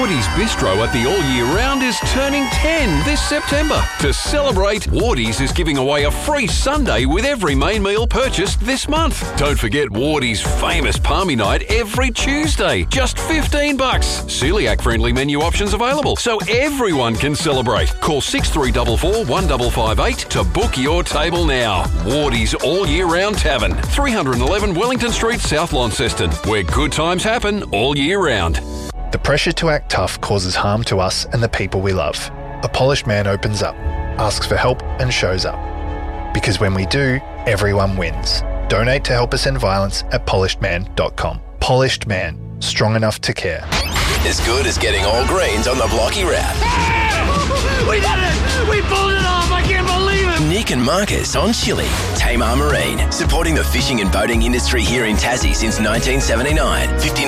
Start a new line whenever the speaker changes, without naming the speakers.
Wardy's Bistro at the All Year Round is turning 10 this September. To celebrate, Wardy's is giving away a free sundae with every main meal purchased this month. Don't forget Wardy's famous Palmy Night every Tuesday. Just $15. Celiac-friendly menu options available, so everyone can celebrate. Call 6344 1558 to book your table now. Wardy's All Year Round Tavern, 311 Wellington Street, South Launceston, where good times happen all year round.
The pressure to act tough causes harm to us and the people we love. A polished man opens up, asks for help and shows up. Because when we do, everyone wins. Donate to help us end violence at polishedman.com. Polished Man, strong enough to care.
As good as getting all greens on the Blocky Wrap.
We did it! We pulled it off! I can't believe it!
Nick and Marcus on Chili. Tamar Marine, supporting the fishing and boating industry here in Tassie since 1979.